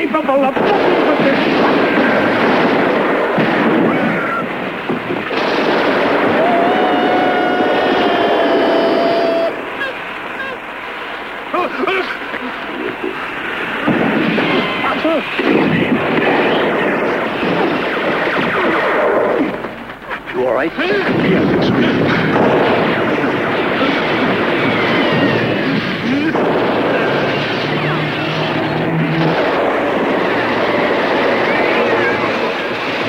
incapable of looking for this. You all right? Yeah, I think so.